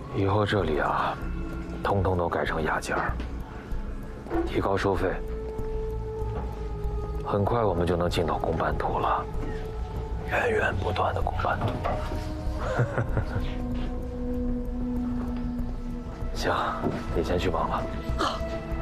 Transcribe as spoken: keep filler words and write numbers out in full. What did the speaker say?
以后这里啊，通通都改成雅间儿，提高收费。很快我们就能进到公办图了，源源不断的公办图。行，你先去忙吧。 好。